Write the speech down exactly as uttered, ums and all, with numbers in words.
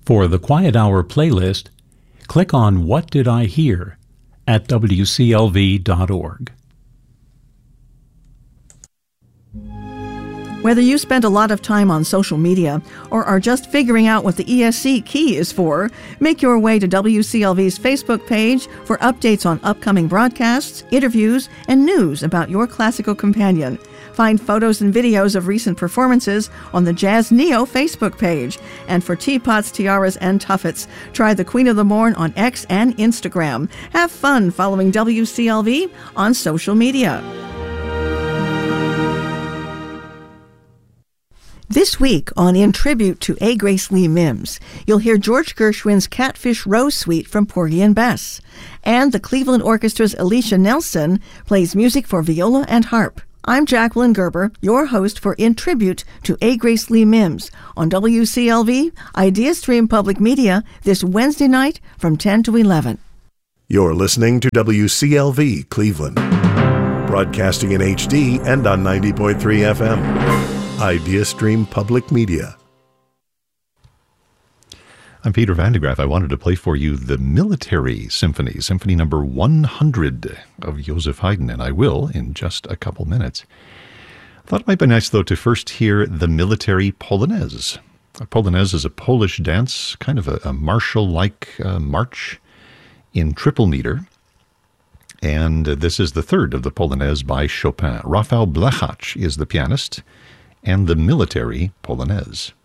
For the Quiet Hour playlist, click on What Did I Hear at W C L V dot org. Whether you spend a lot of time on social media or are just figuring out what the E S C key is for, make your way to W C L V's Facebook page for updates on upcoming broadcasts, interviews, and news about your classical companion. Find photos and videos of recent performances on the Jazz Neo Facebook page. And for teapots, tiaras, and tuffets, try the Queen of the Morn on X and Instagram. Have fun following W C L V on social media. This week on In Tribute to A. Grace Lee Mims, you'll hear George Gershwin's Catfish Rose Suite from Porgy and Bess. And the Cleveland Orchestra's Alicia Nelson plays music for viola and harp. I'm Jacqueline Gerber, your host for In Tribute to A. Grace Lee Mims on W C L V, IdeaStream Public Media, this Wednesday night from ten to eleven. You're listening to W C L V Cleveland, broadcasting in H D and on ninety point three F M. IdeaStream Public Media. I'm Peter Van de Graaff. I wanted to play for you the Military Symphony, Symphony number one hundred of Joseph Haydn, and I will in just a couple minutes. I thought it might be nice, though, to first hear the Military Polonaise. A Polonaise is a Polish dance, kind of a, a martial-like uh, march in triple meter. And uh, this is the third of the Polonaise by Chopin. Rafał Blechacz is the pianist, and the Military Polonaise.